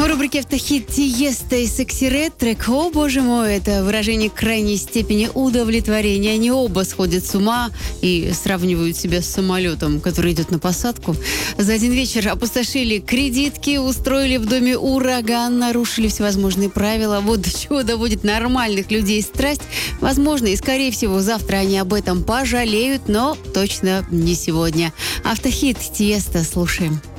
В рубрике «Автохит» Тиеста и Секси Ред трек «О, боже мой» — это выражение крайней степени удовлетворения. Они оба сходят с ума и сравнивают себя с самолетом, который идет на посадку. За один вечер опустошили кредитки, устроили в доме ураган, нарушили всевозможные правила. Вот до чего доводит нормальных людей страсть. Возможно, и скорее всего завтра они об этом пожалеют, но точно не сегодня. «Автохит» Тиеста слушаем.